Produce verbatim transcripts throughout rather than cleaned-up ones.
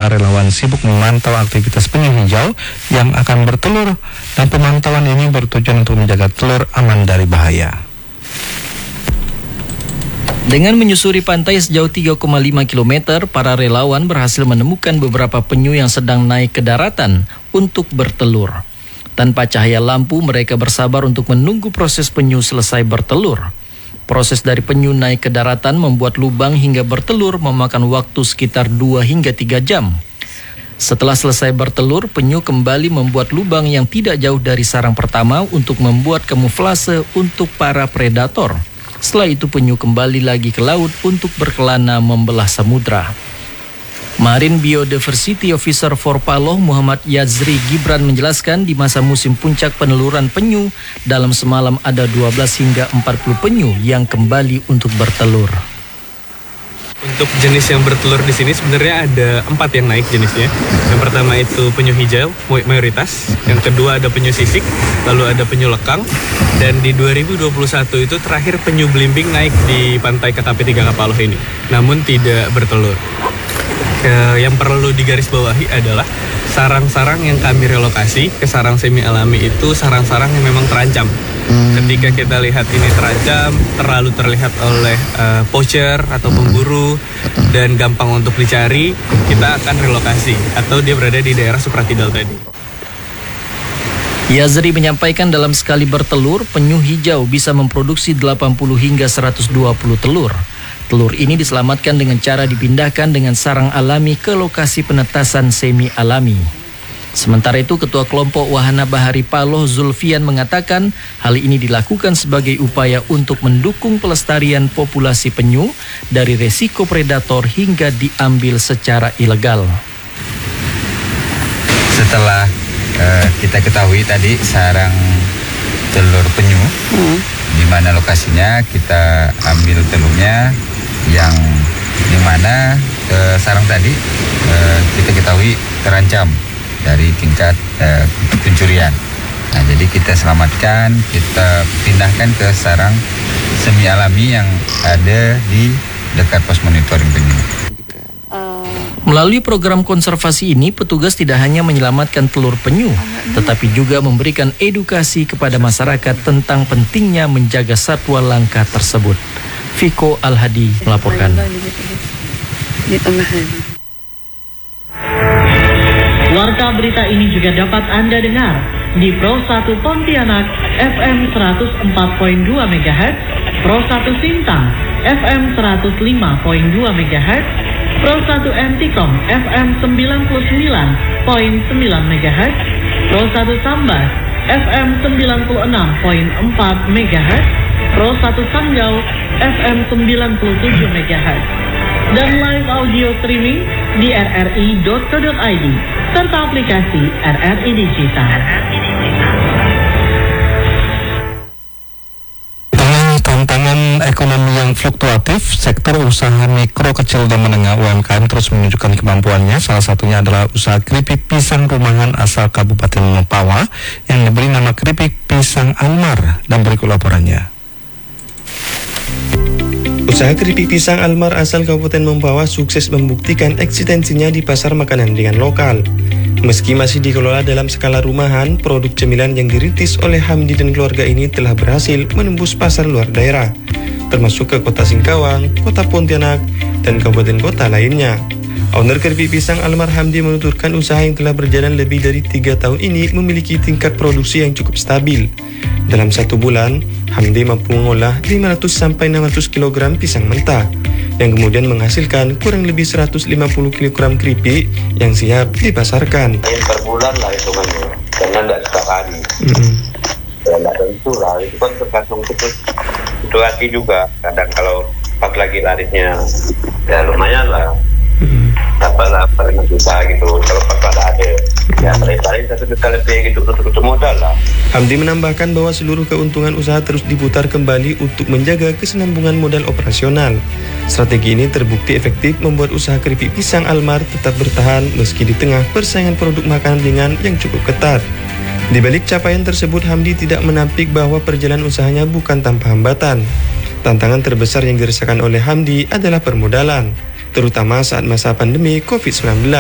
para relawan sibuk memantau aktivitas penyu hijau yang akan bertelur, dan pemantauan ini bertujuan untuk menjaga telur aman dari bahaya. Dengan menyusuri pantai sejauh tiga koma lima kilometer, para relawan berhasil menemukan beberapa penyu yang sedang naik ke daratan untuk bertelur. Tanpa cahaya lampu, mereka bersabar untuk menunggu proses penyu selesai bertelur. Proses dari penyu naik ke daratan membuat lubang hingga bertelur memakan waktu sekitar dua hingga tiga jam. Setelah selesai bertelur, penyu kembali membuat lubang yang tidak jauh dari sarang pertama untuk membuat kamuflase untuk para predator. Setelah itu penyu kembali lagi ke laut untuk berkelana membelah samudra. Marine Biodiversity Officer for Paloh Muhammad Yazri Gibran menjelaskan di masa musim puncak peneluran penyu, dalam semalam ada dua belas hingga empat puluh penyu yang kembali untuk bertelur. Untuk jenis yang bertelur di sini sebenarnya ada empat yang naik jenisnya. Yang pertama itu penyu hijau mayoritas, yang kedua ada penyu sisik, lalu ada penyu lekang, dan di dua ribu dua puluh satu itu terakhir penyu belimbing naik di pantai K K P tiga Kapaloh ini, namun tidak bertelur. Ke, yang perlu digarisbawahi adalah sarang-sarang yang kami relokasi ke sarang semi alami itu sarang-sarang yang memang terancam. Hmm. Ketika kita lihat ini terancam, terlalu terlihat oleh uh, poacher atau pemburu dan gampang untuk dicari, kita akan relokasi atau dia berada di daerah supratidal tadi. Yazri menyampaikan dalam sekali bertelur, penyu hijau bisa memproduksi delapan puluh hingga seratus dua puluh telur. Telur ini diselamatkan dengan cara dipindahkan dengan sarang alami ke lokasi penetasan semi alami. Sementara itu, Ketua Kelompok Wahana Bahari Paloh Zulfian mengatakan hal ini dilakukan sebagai upaya untuk mendukung pelestarian populasi penyu dari resiko predator hingga diambil secara ilegal. Setelah uh, kita ketahui tadi sarang telur penyu, hmm. di mana lokasinya, kita ambil telurnya yang dimana uh, sarang tadi uh, kita ketahui terancam dari tingkat uh, pencurian. Nah, jadi kita selamatkan, kita pindahkan ke sarang semi alami yang ada di dekat pos monitoring penyu. Melalui program konservasi ini, petugas tidak hanya menyelamatkan telur penyu, tetapi juga memberikan edukasi kepada masyarakat tentang pentingnya menjaga satwa langka tersebut. Fiko Al-Hadi melaporkan. Warta berita ini juga dapat Anda dengar di Pro satu Pontianak F M seratus empat koma dua megahertz, Pro satu Sintang F M seratus lima koma dua megahertz, Pro satu Antikom F M sembilan puluh sembilan koma sembilan megahertz, Pro satu Sambas F M sembilan puluh enam koma empat megahertz, Pro satu Sanggau F M sembilan puluh tujuh megahertz, dan live audio streaming di r r i dot co dot i d serta aplikasi R R I Digital. Tantangan ekonomi yang fluktuatif, sektor usaha mikro, kecil, dan menengah U M K M terus menunjukkan kemampuannya. Salah satunya adalah usaha keripik pisang rumahan asal Kabupaten Mempawah yang diberi nama Keripik Pisang Almar, dan berikut laporannya. Usaha keripik pisang Almar asal Kabupaten Mempawah sukses membuktikan eksistensinya di pasar makanan ringan lokal. Meski masih dikelola dalam skala rumahan, produk cemilan yang dirintis oleh Hamdi dan keluarga ini telah berhasil menembus pasar luar daerah, termasuk ke kota Singkawang, kota Pontianak, dan kabupaten kota lainnya. Owner keripik pisang Almar Hamdi menuturkan usaha yang telah berjalan lebih dari tiga tahun ini memiliki tingkat produksi yang cukup stabil. Dalam satu bulan, Hamdi mampu mengolah lima ratus sampai enam ratus kilogram pisang mentah, yang kemudian menghasilkan kurang lebih seratus lima puluh kilogram keripik yang siap dipasarkan. Per bulan lah itu kan, karena tidak setiap hari. Mm-hmm. Ya tidak tentu lah, itu kan tergantung situasi juga. Kadang kalau pas lagi larisnya, ya lumayan lah. Mm-hmm. Dapat lah paling susah gitu. Kalau pas ada ya paling satu juta lebih gitu untuk modal lah. Hamdi menambahkan bahwa seluruh keuntungan usaha terus diputar kembali untuk menjaga kesinambungan modal operasional. Strategi ini terbukti efektif membuat usaha keripik pisang Almar tetap bertahan meski di tengah persaingan produk makanan ringan yang cukup ketat. Di balik capaian tersebut, Hamdi tidak menampik bahwa perjalanan usahanya bukan tanpa hambatan. Tantangan terbesar yang dirasakan oleh Hamdi adalah permodalan, terutama saat masa pandemi covid sembilan belas.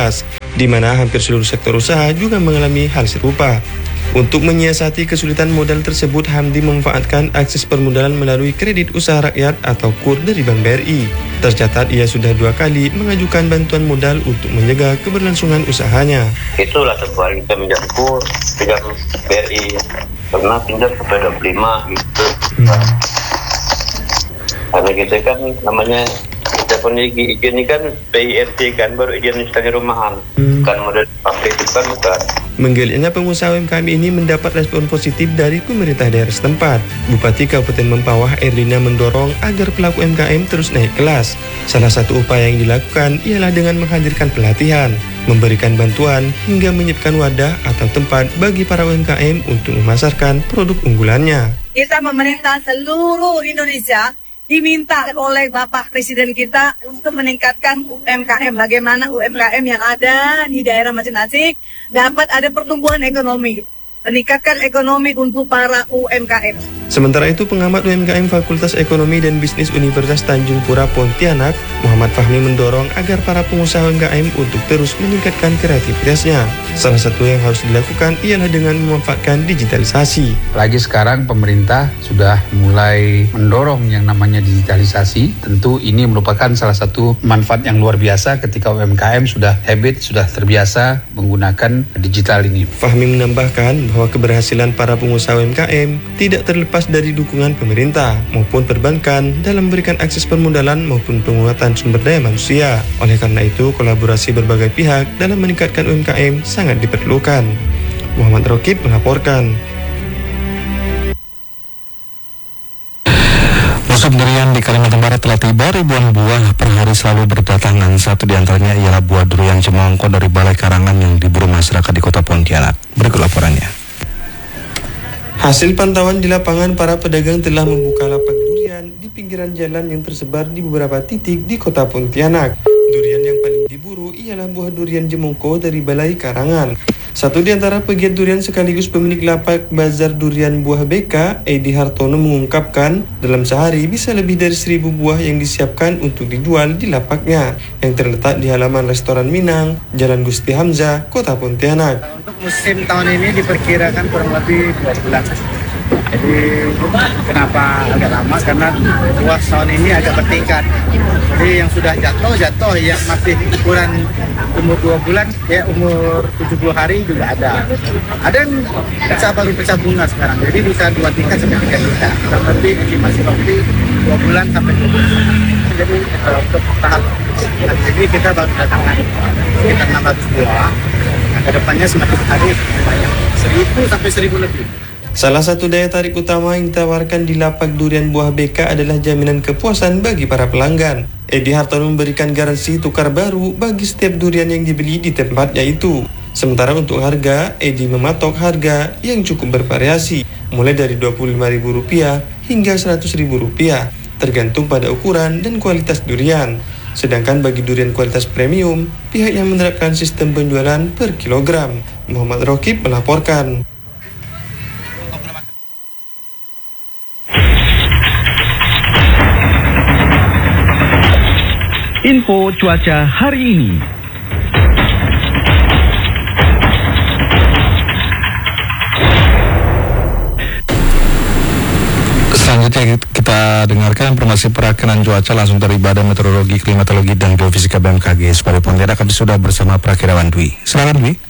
di mana hampir seluruh sektor usaha juga mengalami hal serupa. Untuk menyiasati kesulitan modal tersebut, Hamdi memanfaatkan akses permodalan melalui kredit usaha rakyat atau K U R dari Bank B R I. Tercatat ia sudah dua kali mengajukan bantuan modal untuk menjaga keberlangsungan usahanya. Itulah sebuah kita minjam K U R, pinjam B R I, pernah pinjam sampai dua puluh lima gitu. Hmm. Karena kita kan namanya kita punya izin ini kan P I R T kan, baru izin sekali rumahan, hmm. kan model pabrik itu kan bukan. Menggeliatnya pengusaha U M K M ini mendapat respon positif dari pemerintah daerah setempat. Bupati Kabupaten Mempawah Erlina mendorong agar pelaku U M K M terus naik kelas. Salah satu upaya yang dilakukan ialah dengan menghadirkan pelatihan, memberikan bantuan hingga menyiapkan wadah atau tempat bagi para U M K M untuk memasarkan produk unggulannya. Kita memerintah seluruh Indonesia diminta oleh Bapak Presiden kita untuk meningkatkan U M K M. Bagaimana U M K M yang ada di daerah masing-masing dapat ada pertumbuhan ekonomi. Meningkatkan ekonomi untuk para U M K M. Sementara itu, pengamat U M K M Fakultas Ekonomi dan Bisnis Universitas Tanjung Pura Pontianak, Muhammad Fahmi mendorong agar para pengusaha U M K M untuk terus meningkatkan kreativitasnya. Salah satu yang harus dilakukan ialah dengan memanfaatkan digitalisasi. Lagi sekarang pemerintah sudah mulai mendorong yang namanya digitalisasi. Tentu ini merupakan salah satu manfaat yang luar biasa ketika U M K M sudah habit, sudah terbiasa menggunakan digital ini. Fahmi menambahkan bahwa keberhasilan para pengusaha U M K M tidak terlepas dari dukungan pemerintah maupun perbankan dalam memberikan akses permodalan maupun penguatan sumber daya manusia. Oleh karena itu, kolaborasi berbagai pihak dalam meningkatkan U M K M sangat diperlukan. Muhammad Rokib melaporkan. Musim durian di Kalimantan Barat telah tiba, ribuan buah per hari selalu berdatangan. Satu di antaranya ialah buah durian cemongko dari Balai Karangan yang diburu masyarakat di Kota Pontianak. Berikut laporannya. Hasil pantauan di lapangan, para pedagang telah membuka lapak durian di pinggiran jalan yang tersebar di beberapa titik di Kota Pontianak. Durian yang paling diburu ialah buah durian jemongko dari Balai Karangan. Satu di antara pegiat durian sekaligus pemilik lapak Bazar Durian Buah B K, Edi Hartono, mengungkapkan dalam sehari bisa lebih dari seribu buah yang disiapkan untuk dijual di lapaknya yang terletak di halaman restoran Minang, Jalan Gusti Hamzah, Kota Pontianak. Untuk musim tahun ini diperkirakan kurang lebih dua bulan. Jadi kenapa agak lama? Karena buah tahun ini agak bertingkat. Jadi yang sudah jatuh jatuh, yang masih ukuran umur dua bulan, ya umur tujuh puluh hari juga ada. Ada yang pecah baru pecah bunga sekarang. Jadi bisa dua tingkat sampai tiga tingkat. Tapi masih waktu dua bulan sampai dua bulan. Jadi uh, untuk tahap jadi kita baru datangkan sekitar enam ratus buah. Nah, kedepannya semakin hari banyak, seribu sampai seribu lebih. Salah satu daya tarik utama yang ditawarkan di lapak durian Buah B K adalah jaminan kepuasan bagi para pelanggan. Edi Hartono memberikan garansi tukar baru bagi setiap durian yang dibeli di tempatnya itu. Sementara untuk harga, Edi mematok harga yang cukup bervariasi, mulai dari dua puluh lima ribu rupiah hingga seratus ribu rupiah, tergantung pada ukuran dan kualitas durian. Sedangkan bagi durian kualitas premium, pihaknya menerapkan sistem penjualan per kilogram. Muhammad Rokib melaporkan. Info cuaca hari ini. Selanjutnya kita dengarkan informasi perakiraan cuaca langsung dari Badan Meteorologi, Klimatologi, dan Geofisika B M K G. Sebagai Pontianak, kami sudah bersama Prakirawan Dwi. Silakan Dwi.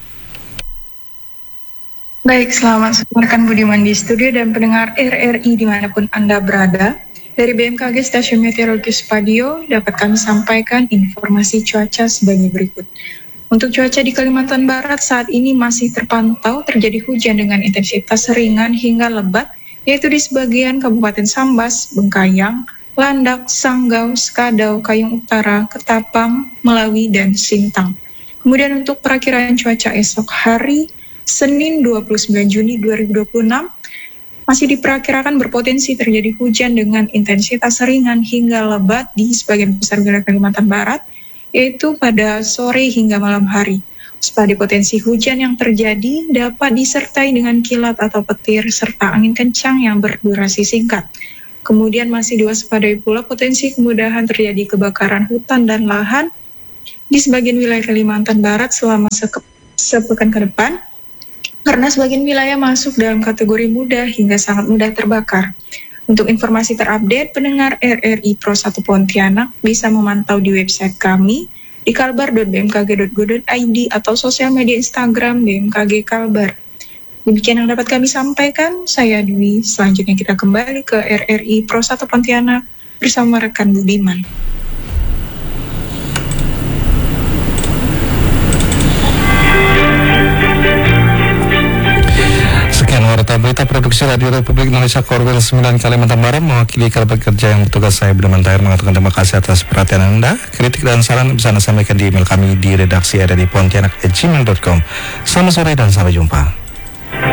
Baik, selamat sore rekan Budiman di studio dan pendengar R R I dimanapun Anda berada. Dari B M K G Stasiun Meteorologi Spadio dapat kami sampaikan informasi cuaca sebagai berikut. Untuk cuaca di Kalimantan Barat saat ini masih terpantau terjadi hujan dengan intensitas ringan hingga lebat, yaitu di sebagian Kabupaten Sambas, Bengkayang, Landak, Sanggau, Skadau, Kayung Utara, Ketapang, Melawi, dan Sintang. Kemudian untuk perakiraan cuaca esok hari, Senin dua puluh sembilan Juni dua ribu dua puluh enam, masih diperkirakan berpotensi terjadi hujan dengan intensitas ringan hingga lebat di sebagian besar wilayah Kalimantan Barat, yaitu pada sore hingga malam hari. Waspada potensi hujan yang terjadi dapat disertai dengan kilat atau petir serta angin kencang yang berdurasi singkat. Kemudian masih diwaspadai pula potensi kemudahan terjadi kebakaran hutan dan lahan di sebagian wilayah Kalimantan Barat selama seke- sepekan ke depan, karena sebagian wilayah masuk dalam kategori mudah hingga sangat mudah terbakar. Untuk informasi terupdate, pendengar R R I Pro satu Pontianak bisa memantau di website kami di kalbar dot b m k g dot go dot i d atau sosial media Instagram B M K G Kalbar. Demikian yang dapat kami sampaikan, saya Dwi. Selanjutnya kita kembali ke R R I Pro satu Pontianak bersama rekan Budiman. Sekian warta berita produksi Radio Republik Indonesia Korwil sembilan Kalimantan Barat, mewakili kerabat kerja yang bertugas, saya Budiman Tahir mengatakan terima kasih atas perhatian Anda. Kritik dan saran bisa Anda sampaikan di email kami di redaksi r r i pontianak at gmail dot com. Selamat sore dan sampai jumpa.